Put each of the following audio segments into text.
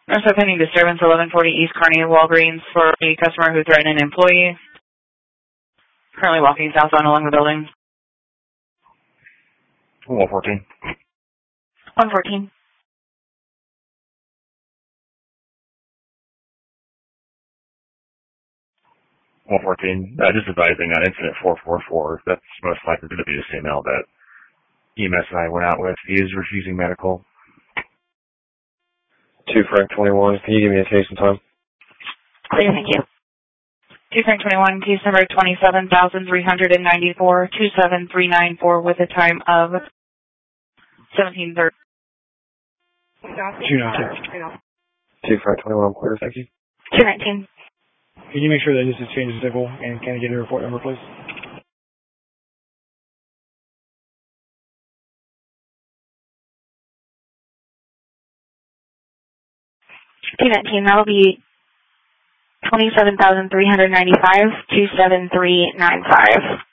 Also pending disturbance, 1140 East Kearney Walgreens for a customer who threatened an employee. Currently walking southbound along the building. 114. 114. 114. Just advising on incident 444. That's most likely going to be the same email that EMS and I went out with. He is refusing medical. 2 Frank 21. Can you give me a case and time? Clear, thank you. 2 Frank 21, case number 27,394, 27394 with a time of 17:30. 2 Frank 21, clear, thank you. 219. Can you make sure that this is changed to civil, and can I get a report number, please? That'll be 27,395, 27395.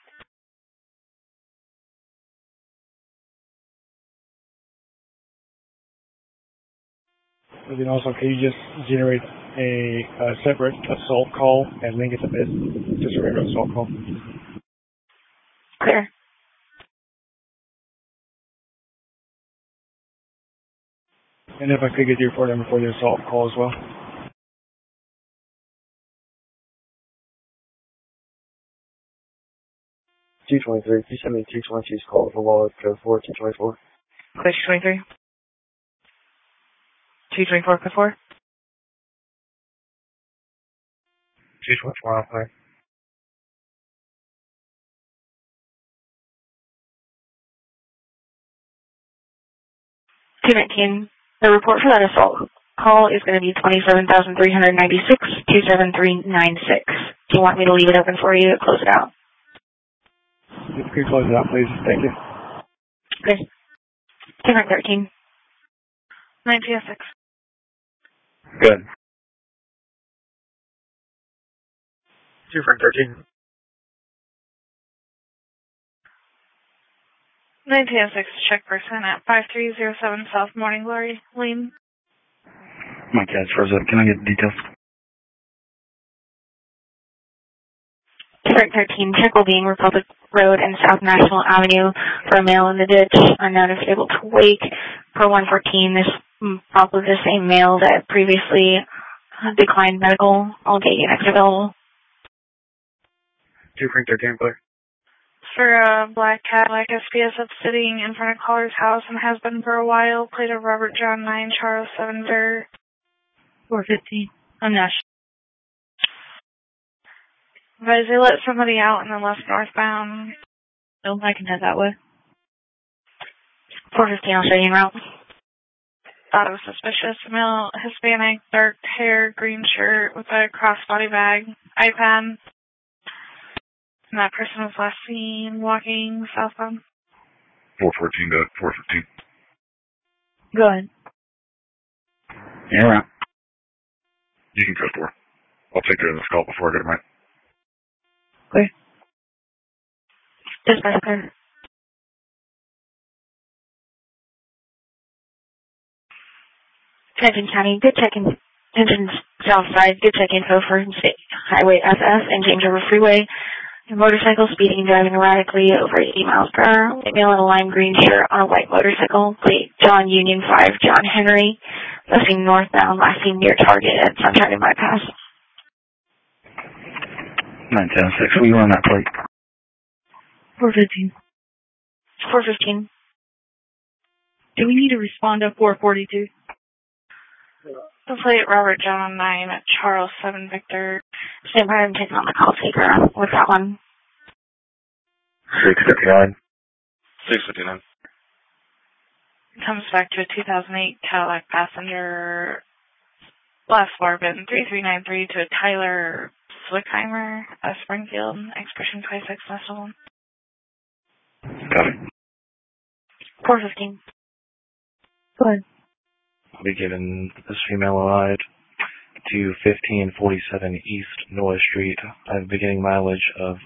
And then also, can you just generate a separate assault call and link it to this? Just a regular assault call. Clear. And if I could get the report number for the assault call as well. Can you send me 222's call for wallet code 4224? Clear 223. 224, code 4. 224, okay. 219. The report for that assault call is going to be 27,396, 27396. Do you want me to leave it open for you to close it out? You can close it out, please. Thank you. Okay. 213. 9TS6. Good. 2 Frank 13. 9TS6, check person at 5307 South Morning Glory Lane. My cat's froze up. Can I get the details? Frank 13, Ticklebean, Republic Road and South National Avenue for a male in the ditch, unknown if able to wake. Per 114, this probably the same male that previously declined medical. I'll get you next available. 2 Frank 13, clear. For a black Cadillac SPS that's sitting in front of caller's house and has been for a while, plate of Robert John 9, Charles 7, Dirt. 415. I'm not sure. But they let somebody out and then left northbound. No, I can head that way. 415, I'll show you en route. Thought it was suspicious. Male, Hispanic, dark hair, green shirt with a crossbody bag, iPad. And that person was last seen walking southbound. 414 to 415. Go ahead. Yeah, right. You can go for it. I'll take care of this call before I get to my... Clear. Dispatch clear. Trenton County, good check-in. Trenton Southside, good check info for Highway SS and James River Freeway. A motorcycle speeding and driving erratically over 80 miles per hour. White male in a lime green shirt on a white motorcycle. Plate John Union 5, John Henry. Looking northbound, last seen near Target at Sunshine and Bypass. 910-6, will you run that plate? 415. 415. Do we need to respond to 442? The plate Robert John 9 at Charles 7 Victor. Stand by and take on the call taker with that one. 659. 659. Comes back to a 2008 Cadillac Passenger. Last floor bin 3393 to a Tyler Swickheimer, Springfield, expression 26 decimal. Got it. 415. Go ahead. I'll be giving this female a ride to 1547 East Noah Street. I have beginning mileage of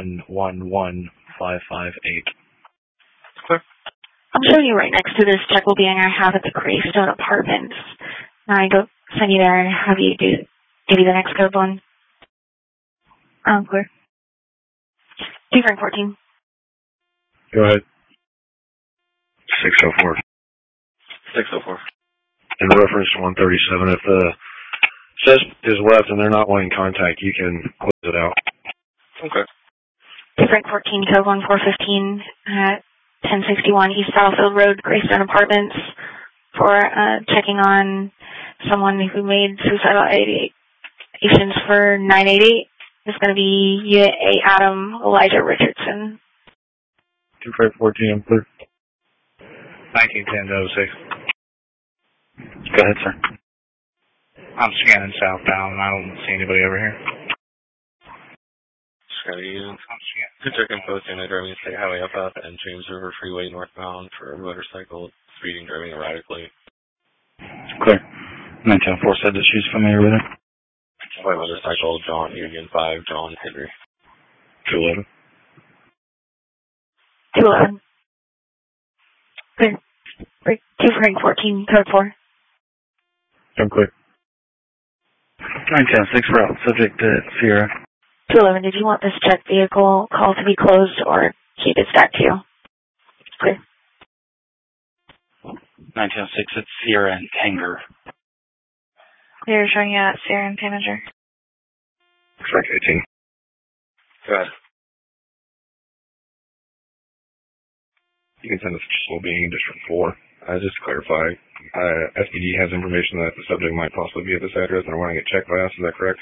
111558. Clear. I'm showing you right next to this Jekyll Gang I have at the Greystone Apartments. send you there and have you give you the next code one. Clear. 2 Frank 14. Go ahead. 604. 604. In reference to 137, if the suspect is left and they're not wanting contact, you can close it out. Okay. 2 Frank 14, code 1415 at 1061 East Battlefield Road, Greystone Apartments, for checking on someone who made suicidal ideations for 988. It's going to be Unit A Adam Elijah Richardson. 2 Frank 14, I'm clear. 1910-06. Go ahead, sir. I'm scanning southbound. I don't see anybody over here. Scotty, checking posting at driving State Highway FF and James River Freeway northbound for a motorcycle speeding, driving erratically. Clear. 910-4 said that she's familiar with it. White motorcycle, John Union 5, John Henry. 211. 211. Clear. 2 Frank 14, code 4. I'm clear. 910-6 route, subject to Sierra. 211, did you want this check vehicle call to be closed or keep it stacked to you? Clear. 910-6, it's Sierra and Tanger. Clear, showing you at Sierra and Tanager. Frank 18. Go ahead. You can send us to being District 4. Just to clarify, SPD has information that the subject might possibly be at this address and are wanting it checked by us. Is that correct?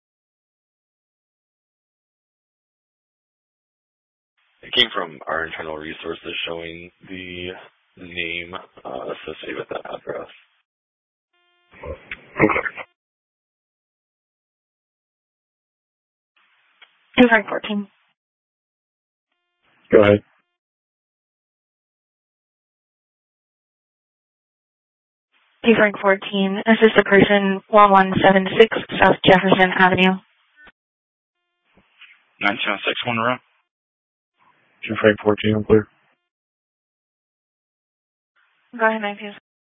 It came from our internal resources showing the name associated with that address. Okay. 2 Frank 14. Go ahead. 2 Frank 14, assist a person 1176 South Jefferson Avenue. 910-6, one route. 2 Frank 14, I'm clear. Go ahead, 926.